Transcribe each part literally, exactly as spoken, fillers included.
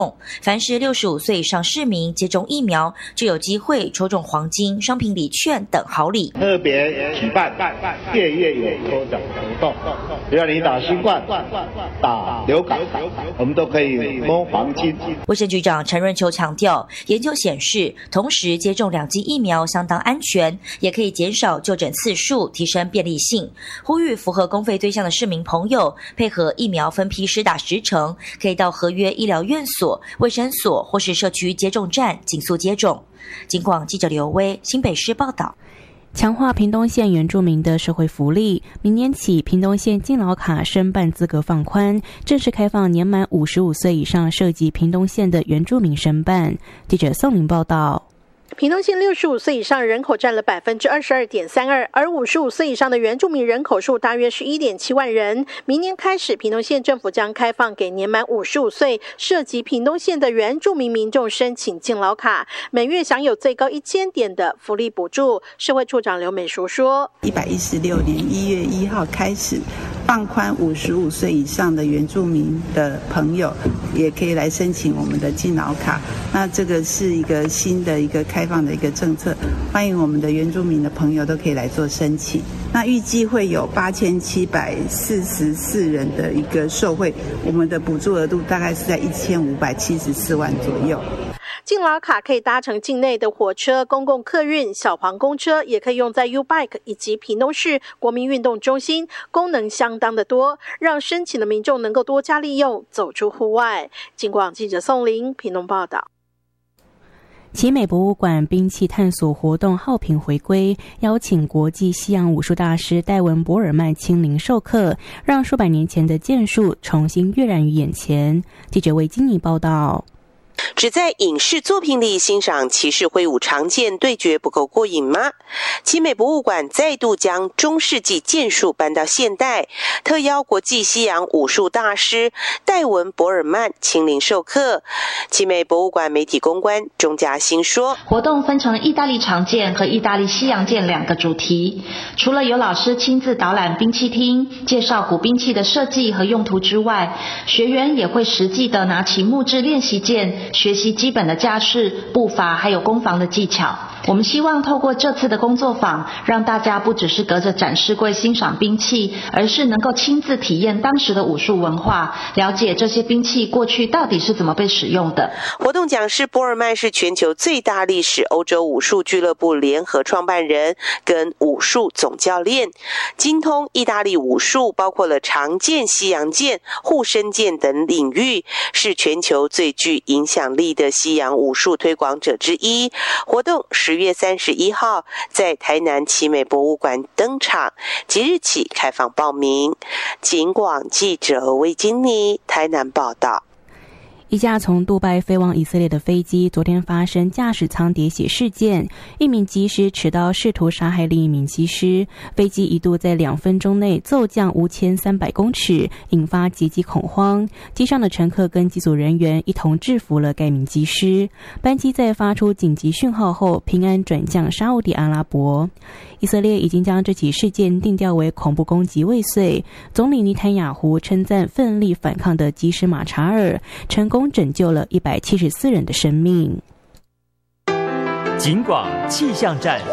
凡是六十五岁以上市民接种疫苗，就有机会抽中黄金、商品礼券等好礼。 特别举办月月有抽奖活动，只要你打新冠、打流感，我们都可以摸黄金。 卫生局长陈润球强调，研究显示，同时接种两剂疫苗相当安全，也可以减少就诊次数，提升便利性。呼吁符合公费对象的市民朋友，配合疫苗分批施打时程，可以到合约医疗院所、卫生所或是社区接种站紧速接种。警广记者刘威新北市报道。 强化屏东县原住民的社会福利，明年起屏东县敬老卡申办资格放宽，正式开放年满五十五岁以上涉及屏东县的原住民申办。记者宋玲报道。 屏东县六十五岁以上人口占了百分之二十二点三二，而五十五岁以上的原住民人口数大约是一点七万人。明年开始，屏东县政府将开放给年满五十五岁涉及屏东县的原住民民众申请敬老卡，每月享有最高一千点的福利补助。社会处长刘美淑说： 一百一十六年一月一号开始，放宽五十五岁以上的原住民的朋友也可以来申请我们的敬老卡。那这个是一个新的一个开放的一个政策，欢迎我们的原住民的朋友都可以来做申请。那预计会有八千七百四十四人的一个受惠，我们的补助额度大概是在一千五百七十四万左右。 敬老卡可以搭乘境内的火车、公共客运、小黄公车，也可以用在 U-Bike 以及屏东市国民运动中心，功能相当的多，让申请的民众能够多加利用，走出户外。警广记者宋玲屏东报道。 奇美博物馆兵器探索活动浩平回归，邀请国际西洋武术大师戴文·博尔曼亲临授课，让数百年前的剑术重新跃然于眼前。记者魏金妮报道。 只在影视作品里欣赏骑士挥舞长剑对决不够过瘾吗？奇美博物馆再度将中世纪剑术搬到现代，特邀国际西洋武术大师戴文·博尔曼亲临授课。奇美博物馆媒体公关钟嘉欣说， 活动分成意大利长剑和意大利西洋剑两个主题，除了有老师亲自导览兵器厅，介绍古兵器的设计和用途之外，学员也会实际的拿起木质练习剑，学习基本的架势、步伐还有攻防的技巧。我们希望透过这次的工作坊，让大家不只是隔着展示柜欣赏兵器，而是能够亲自体验当时的武术文化，了解这些兵器过去到底是怎么被使用的。 活动讲师博尔曼是全球最大历史欧洲武术俱乐部联合创办人跟武术总教练，精通意大利武术，包括了长剑、西洋剑、护身剑等领域，是全球最具影响力的西洋武术推广者之一。活动十月三十一号在台南奇美博物馆登场，即日起开放报名。警广记者魏金妮台南报道。 一架从杜拜飞往以色列的飞机昨天发生驾驶舱喋血事件，一名机师持刀试图杀害另一名机师，飞机一度在两分钟内骤降五千三百公尺，引发急机恐慌。机上的乘客跟机组人员一同制服了该名机师。班机在发出紧急讯号后平安转降沙烏地阿拉伯。以色列已经将这起事件定调为恐怖攻击未遂。总理尼坦雅胡称赞奋力反抗的机师马查尔，成功拯救了一百七十四人的生命。 警广气象站。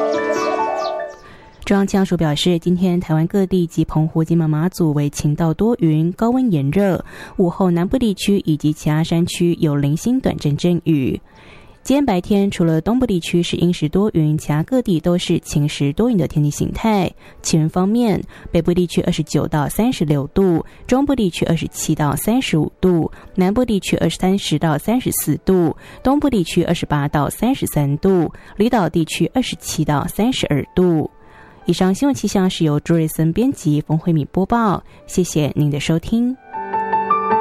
中央气象署表示，今天台湾各地及澎湖、金门、马祖为晴到多云，高温炎热，午后南部地区以及其他山区有零星短阵阵雨。今天白天除了东部地区是阴时多云，其他各地都是晴时多云的天气形态。气温方面，北部地区二十九到三十六度，中部地区二十七到三十五度，南部地区二十三十到三十四度，东部地区二十八到三十三度，离岛地区二十七到三十二度。以上新闻气象是由朱瑞森编辑，冯慧敏播报，谢谢您的收听。